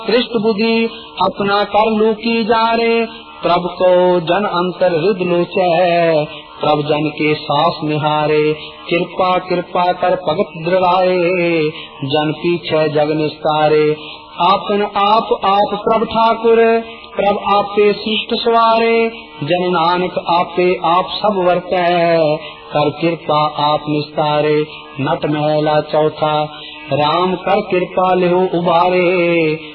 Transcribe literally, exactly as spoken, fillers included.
कृष्ण बुद्धि अपना कर लू की जारे, प्रभ को जन अंतर हृदय लोचै, प्रभ जन के सास निहारे, कृपा कृपा कर भगत दृढ़ाए, जन पीछे जग निस्तारे। आपन आप आप प्रभ ठाकुर, प्रभ आपे सृष्ट सवारे, जन नानक आपे आप सब वर्तै, कर कृपा आप निस्तारे। नट महला चौथा, राम कर कृपा लेहो उबारे,